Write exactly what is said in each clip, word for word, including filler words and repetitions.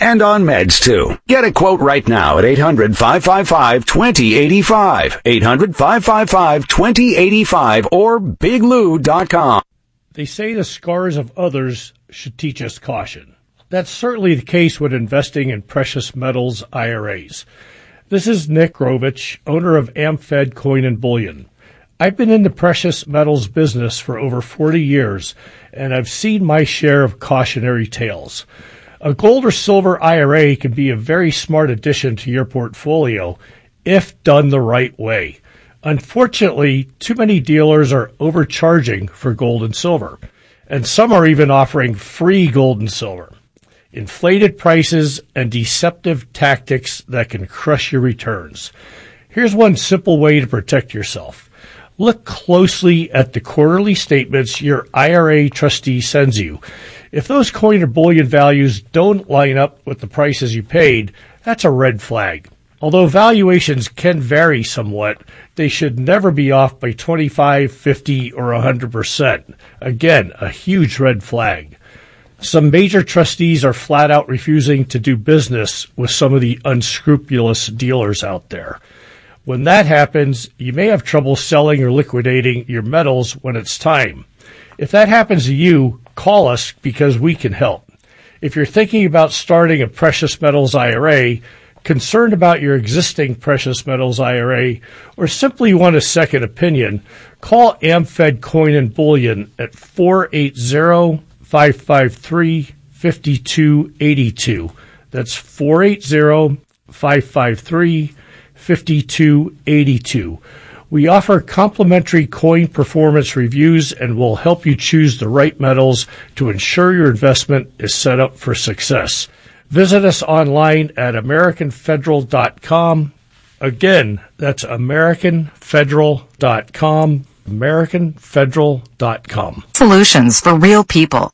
And on meds, too. Get a quote right now at eight hundred, five five five, two zero eight five. eight hundred, five five five, two zero eight five or big lou dot com. They say the scars of others should teach us caution. That's certainly the case when investing in precious metals I R As. This is Nick Rovich, owner of AmFed Coin and Bullion. I've been in the precious metals business for over forty years, and I've seen my share of cautionary tales. A gold or silver I R A can be a very smart addition to your portfolio if done the right way. Unfortunately, too many dealers are overcharging for gold and silver, and some are even offering free gold and silver. Inflated prices and deceptive tactics that can crush your returns. Here's one simple way to protect yourself. Look closely at the quarterly statements your I R A trustee sends you. If those coin or bullion values don't line up with the prices you paid, that's a red flag. Although valuations can vary somewhat, they should never be off by twenty-five, fifty, or one hundred percent. Again, a huge red flag. Some major trustees are flat out refusing to do business with some of the unscrupulous dealers out there. When that happens, you may have trouble selling or liquidating your metals when it's time. If that happens to you, call us because we can help. If you're thinking about starting a precious metals I R A, concerned about your existing precious metals I R A, or simply want a second opinion, call AmFed Coin and Bullion at four eight zero, five five three, five two eight two. That's four eight zero, five five three, five two eight two. We offer complimentary coin performance reviews and will help you choose the right metals to ensure your investment is set up for success. Visit us online at american federal dot com. Again, that's american federal dot com, american federal dot com. Solutions for real people.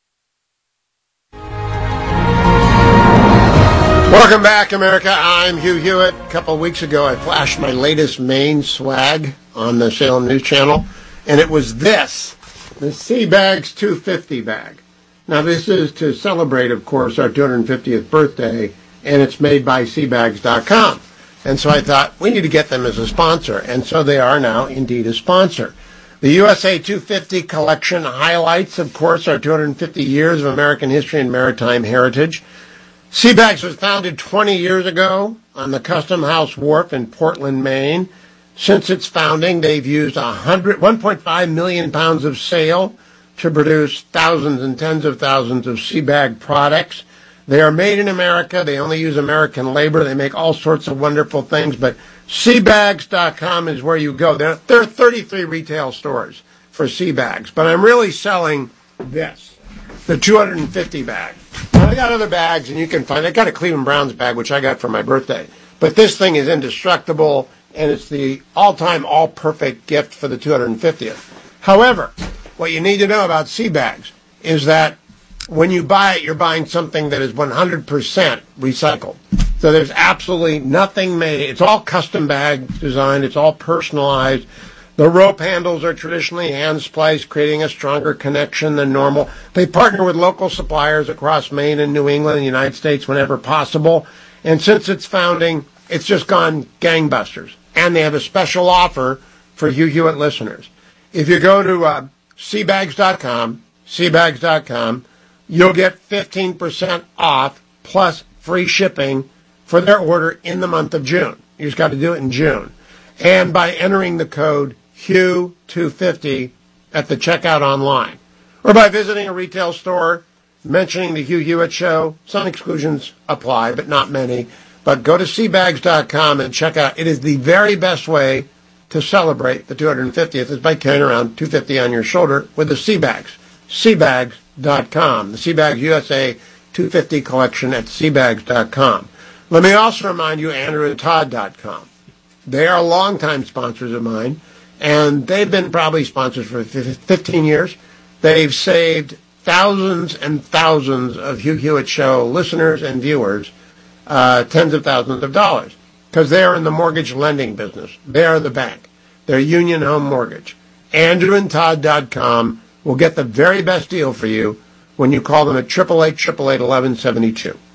Welcome back, America. I'm Hugh Hewitt. A couple of weeks ago, I flashed my latest Maine swag on the Salem News Channel, and it was this, the Seabags two fifty bag. Now, this is to celebrate, of course, our two hundred fiftieth birthday, and it's made by Seabags dot com. And so I thought, we need to get them as a sponsor, and so they are now indeed a sponsor. The U S A two fifty collection highlights, of course, our two hundred fifty years of American history and maritime heritage. Seabags was founded twenty years ago on the Custom House Wharf in Portland, Maine. Since its founding, they've used one point five million pounds of sail to produce thousands and tens of thousands of Seabag products. They are made in America. They only use American labor. They make all sorts of wonderful things, but Seabags dot com is where you go. There, there are thirty-three retail stores for Seabags, but I'm really selling this, the two hundred fifty bag. Now, I got other bags, and you can find, I got a Cleveland Browns bag, which I got for my birthday, but this thing is indestructible, and it's the all-time, all-perfect gift for the two hundred fiftieth. However, what you need to know about Seabags is that when you buy it, you're buying something that is one hundred percent recycled. So there's absolutely nothing made. It's all custom bag designed. It's all personalized. The rope handles are traditionally hand spliced, creating a stronger connection than normal. They partner with local suppliers across Maine and New England and the United States whenever possible. And since its founding, it's just gone gangbusters. And they have a special offer for Hugh Hewitt listeners. If you go to uh, Seabags dot com, Seabags dot com, you'll get fifteen percent off plus free shipping for their order in the month of June. You just got to do it in June. And by entering the code Hugh two fifty at the checkout online, or by visiting a retail store, mentioning the Hugh Hewitt Show. Some exclusions apply, but not many. But go to Seabags dot com and check out. It is the very best way to celebrate the two hundred fiftieth is by carrying around two hundred fifty on your shoulder with the Seabags. Seabags dot com. The Seabags U S A two fifty collection at Seabags dot com. Let me also remind you, Andrew and Todd dot com. They are longtime sponsors of mine, and they've been probably sponsors for fifteen years. They've saved thousands and thousands of Hugh Hewitt Show listeners and viewers uh, tens of thousands of dollars because they are in the mortgage lending business. They are the bank. They're Union Home Mortgage. Andrew and Todd dot com will get the very best deal for you when you call them at eight eight eight, eight eight eight, one one seven two.